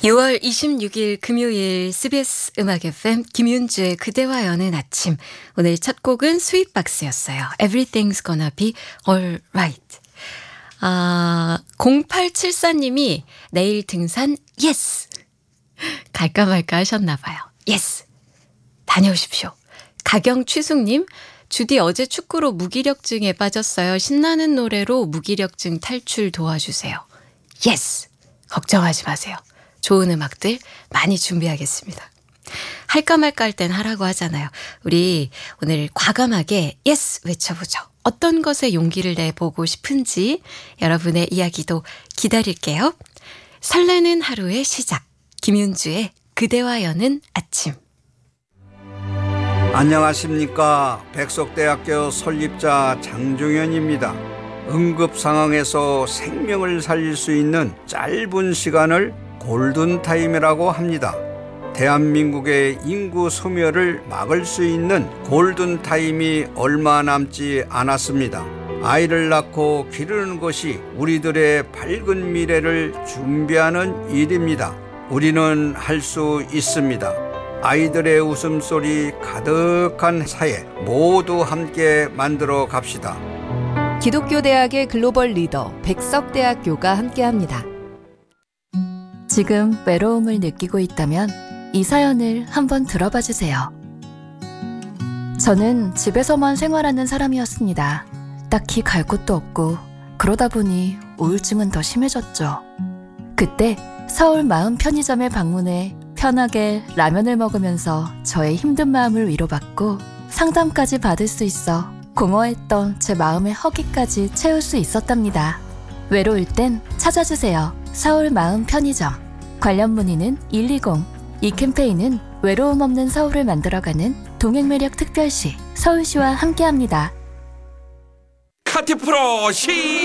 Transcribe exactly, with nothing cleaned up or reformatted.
유월 이십육일 금요일 씨비에스 음악 에프엠 김윤주의 그대와 여는 아침. 오늘 첫 곡은 스윗박스였어요. Everything's gonna be alright. 아, 공팔칠사님이 내일 등산 예스! 갈까 말까 하셨나 봐요. 예스! 다녀오십시오. 가경취숙님, 주디 어제 축구로 무기력증에 빠졌어요. 신나는 노래로 무기력증 탈출 도와주세요. 예스! 걱정하지 마세요. 좋은 음악들 많이 준비하겠습니다. 할까 말까 할 땐 하라고 하잖아요. 우리 오늘 과감하게 예스 외쳐보죠. 어떤 것에 용기를 내보고 싶은지 여러분의 이야기도 기다릴게요. 설레는 하루의 시작. 김윤주의 그대와 여는 아침. 안녕하십니까. 백석대학교 설립자 장종현입니다. 응급 상황에서 생명을 살릴 수 있는 짧은 시간을 골든타임이라고 합니다. 대한민국의 인구 소멸을 막을 수 있는 골든타임이 얼마 남지 않았습니다. 아이를 낳고 기르는 것이 우리들의 밝은 미래를 준비하는 일입니다. 우리는 할 수 있습니다. 아이들의 웃음소리 가득한 사회 모두 함께 만들어 갑시다. 기독교 대학의 글로벌 리더 백석대학교가 함께합니다. 지금 외로움을 느끼고 있다면 이 사연을 한번 들어봐 주세요. 저는 집에서만 생활하는 사람이었습니다. 딱히 갈 곳도 없고 그러다 보니 우울증은 더 심해졌죠. 그때 서울 마음 편의점에 방문해 편하게 라면을 먹으면서 저의 힘든 마음을 위로받고 상담까지 받을 수 있어 공허했던 제 마음의 허기까지 채울 수 있었답니다. 외로울 땐 찾아주세요. 서울 마음 편의점. 관련 문의는 일이공. 이 캠페인은 외로움 없는 서울을 만들어가는 동행매력 특별시 서울시와 함께합니다. 카티프로 시